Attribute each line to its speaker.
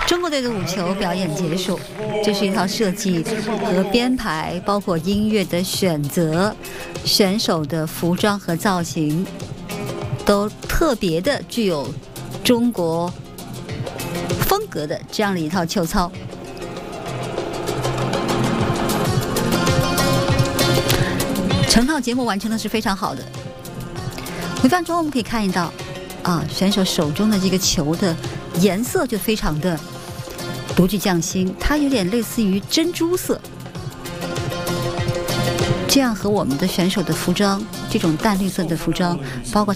Speaker 1: 中国队的舞球表演结束，这是一套设计和编排，包括音乐的选择、选手的服装和造型，都特别的具有中国风格的这样的一套球操。整套节目完成的是非常好的。回放中我们可以看到，选手手中的这个球的颜色就非常的独具匠心，它有点类似于珍珠色，这样和我们的选手的服装这种淡绿色的服装，包括